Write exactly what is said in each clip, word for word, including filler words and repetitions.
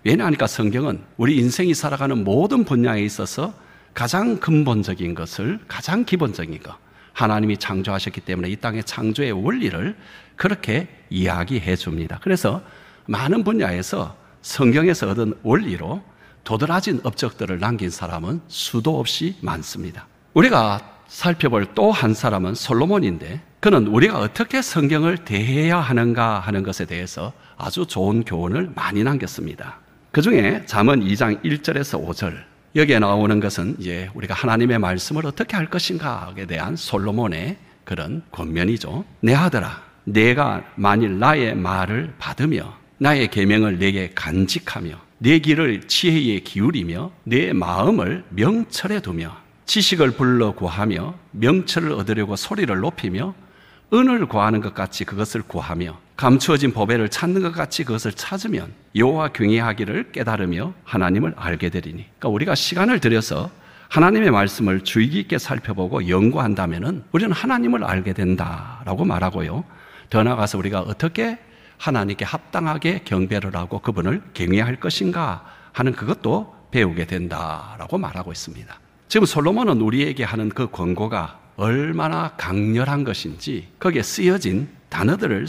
왜냐하니까 성경은 우리 인생이 살아가는 모든 분야에 있어서 가장 근본적인 것을, 가장 기본적인 것, 하나님이 창조하셨기 때문에 이 땅의 창조의 원리를 그렇게 이야기해 줍니다. 그래서 많은 분야에서 성경에서 얻은 원리로 도드라진 업적들을 남긴 사람은 수도 없이 많습니다. 우리가 살펴볼 또 한 사람은 솔로몬인데, 그는 우리가 어떻게 성경을 대해야 하는가 하는 것에 대해서 아주 좋은 교훈을 많이 남겼습니다. 그 중에 잠언 이 장 일 절에서 오 절, 여기에 나오는 것은 이제 우리가 하나님의 말씀을 어떻게 할 것인가에 대한 솔로몬의 그런 권면이죠. 내 아들아, 내가 만일 나의 말을 받으며 나의 계명을 내게 간직하며 내 길을 지혜에 기울이며 내 마음을 명철에 두며 지식을 불러 구하며 명철을 얻으려고 소리를 높이며 은을 구하는 것 같이 그것을 구하며 감추어진 보배를 찾는 것 같이 그것을 찾으면 여호와 경외하기를 깨달으며 하나님을 알게 되리니. 그러니까 우리가 시간을 들여서 하나님의 말씀을 주의 깊게 살펴보고 연구한다면 우리는 하나님을 알게 된다라고 말하고요. 더 나아가서 우리가 어떻게 하나님께 합당하게 경배를 하고 그분을 경외할 것인가 하는 그것도 배우게 된다라고 말하고 있습니다. 지금 솔로몬은 우리에게 하는 그 권고가 얼마나 강렬한 것인지 거기에 쓰여진 단어들을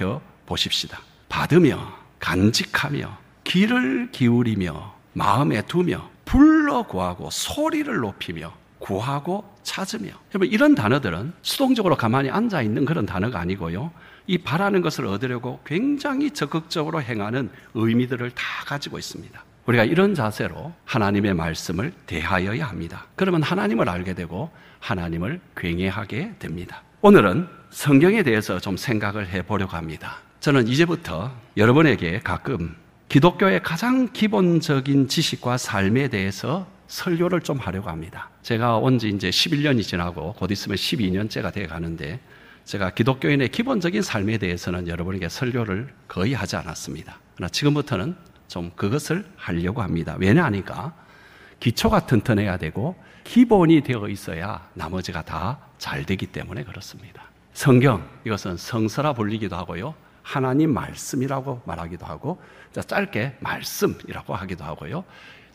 살펴보십시다. 받으며, 간직하며, 귀를 기울이며, 마음에 두며, 불러 구하고, 소리를 높이며, 구하고, 찾으며. 여러분, 이런 단어들은 수동적으로 가만히 앉아있는 그런 단어가 아니고요. 이 바라는 것을 얻으려고 굉장히 적극적으로 행하는 의미들을 다 가지고 있습니다. 우리가 이런 자세로 하나님의 말씀을 대하여야 합니다. 그러면 하나님을 알게 되고 하나님을 경외하게 됩니다. 오늘은 성경에 대해서 좀 생각을 해보려고 합니다. 저는 이제부터 여러분에게 가끔 기독교의 가장 기본적인 지식과 삶에 대해서 설교를 좀 하려고 합니다. 제가 온 지 이제 십일 년이 지나고 곧 있으면 십이 년째가 돼 가는데 제가 기독교인의 기본적인 삶에 대해서는 여러분에게 설교를 거의 하지 않았습니다. 그러나 지금부터는 좀 그것을 하려고 합니다. 왜냐하니까 기초가 튼튼해야 되고 기본이 되어 있어야 나머지가 다 잘 되기 때문에 그렇습니다. 성경, 이것은 성서라 불리기도 하고요. 하나님 말씀이라고 말하기도 하고 짧게 말씀이라고 하기도 하고요.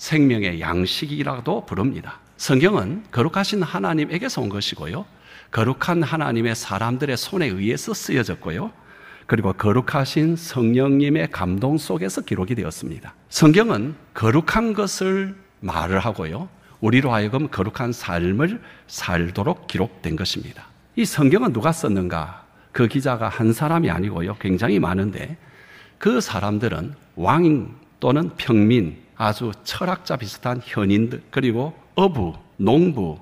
생명의 양식이라고도 부릅니다. 성경은 거룩하신 하나님에게서 온 것이고요. 거룩한 하나님의 사람들의 손에 의해서 쓰여졌고요. 그리고 거룩하신 성령님의 감동 속에서 기록이 되었습니다. 성경은 거룩한 것을 말을 하고요. 우리로 하여금 거룩한 삶을 살도록 기록된 것입니다. 이 성경은 누가 썼는가? 그 기자가 한 사람이 아니고요. 굉장히 많은데 그 사람들은 왕 또는 평민, 아주 철학자 비슷한 현인들, 그리고 어부, 농부,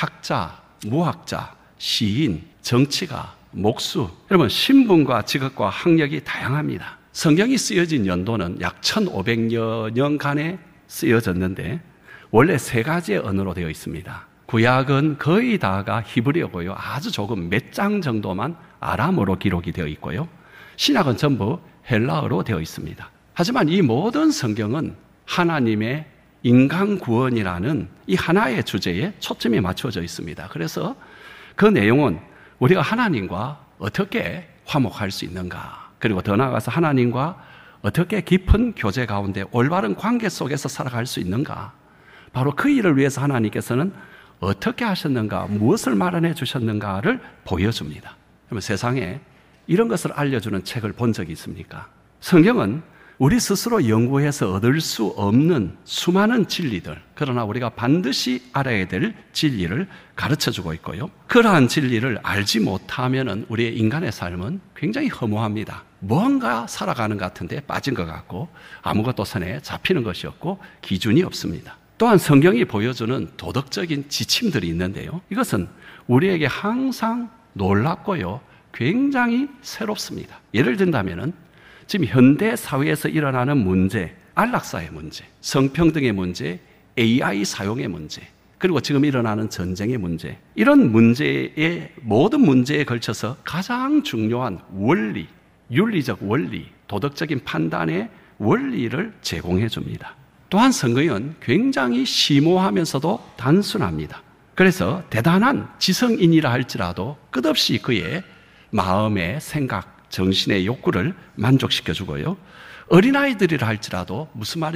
학자, 무학자, 시인, 정치가, 목수, 여러분 신분과 직업과 학력이 다양합니다. 성경이 쓰여진 연도는 약 천오백여 년간에 쓰여졌는데 원래 세 가지의 언어로 되어 있습니다. 구약은 거의 다가 히브리어고요. 아주 조금 몇 장 정도만 아람어로 기록이 되어 있고요. 신약은 전부 헬라어로 되어 있습니다. 하지만 이 모든 성경은 하나님의 인간 구원이라는 이 하나의 주제에 초점이 맞춰져 있습니다. 그래서 그 내용은 우리가 하나님과 어떻게 화목할 수 있는가, 그리고 더 나아가서 하나님과 어떻게 깊은 교제 가운데 올바른 관계 속에서 살아갈 수 있는가, 바로 그 일을 위해서 하나님께서는 어떻게 하셨는가, 무엇을 마련해 주셨는가를 보여줍니다. 그러면 세상에 이런 것을 알려주는 책을 본 적이 있습니까? 성경은 우리 스스로 연구해서 얻을 수 없는 수많은 진리들, 그러나 우리가 반드시 알아야 될 진리를 가르쳐주고 있고요. 그러한 진리를 알지 못하면 우리의 인간의 삶은 굉장히 허무합니다. 뭔가 살아가는 것 같은데 빠진 것 같고 아무것도 손에 잡히는 것이 없고 기준이 없습니다. 또한 성경이 보여주는 도덕적인 지침들이 있는데요. 이것은 우리에게 항상 놀랍고요. 굉장히 새롭습니다. 예를 든다면 지금 현대 사회에서 일어나는 문제, 안락사의 문제, 성평등의 문제, 에이아이 사용의 문제, 그리고 지금 일어나는 전쟁의 문제, 이런 문제의 모든 문제에 걸쳐서 가장 중요한 원리, 윤리적 원리, 도덕적인 판단의 원리를 제공해 줍니다. 또한 성경은 굉장히 심오하면서도 단순합니다. 그래서 대단한 지성인이라 할지라도 끝없이 그의 마음의 생각, 정신의 욕구를 만족시켜주고요. 어린아이들이라 할지라도 무슨 말인지